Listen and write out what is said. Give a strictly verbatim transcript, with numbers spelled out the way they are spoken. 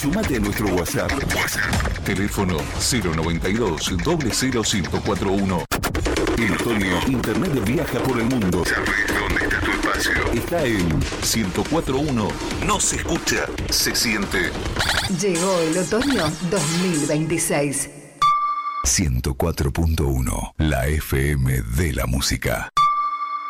Sumate a nuestro WhatsApp. WhatsApp. Teléfono cero noventa y dos, cero cero, ciento cuarenta y uno. El otoño, Internet viaja por el mundo. ¿Sabes dónde está tu espacio? Está en ciento cuatro punto uno. No se escucha, se siente. Llegó el otoño dos mil veintiséis. ciento cuatro punto uno, la F M de la música.